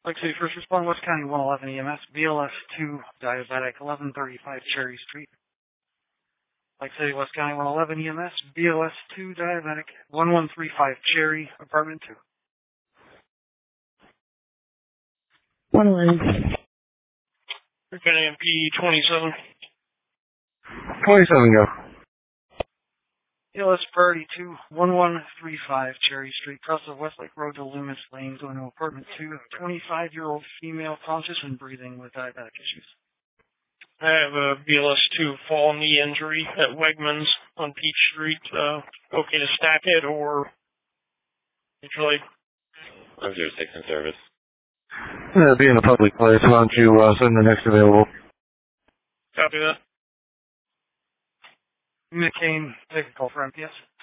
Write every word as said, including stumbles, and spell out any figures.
Lake City First Respond, West County one eleven E M S, B L S two, diabetic, eleven thirty-five Cherry Street. Lake City, West County one eleven E M S, B L S two, diabetic, eleven thirty-five Cherry, apartment two. one eleven. County M P twenty-seven. twenty-seven, go. B L S Priority two, eleven thirty-five Cherry Street, cross of Westlake Road to Loomis Lane, going to apartment two, twenty-five-year-old female, conscious and breathing with diabetic issues. I have a B L S two fall knee injury at Wegmans on Peach Street. Uh, okay to stack it or usually? one oh six in service. Uh, be in a public place. Why don't you uh, send the next available? Copy that. McCain, take a call for M P S.